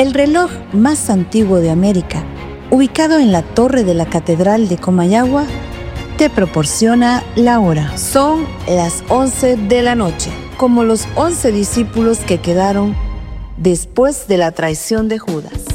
El reloj más antiguo de América, ubicado en la torre de la Catedral de Comayagua, te proporciona la hora. Son las 11 de la noche, como los 11 discípulos que quedaron después de la traición de Judas.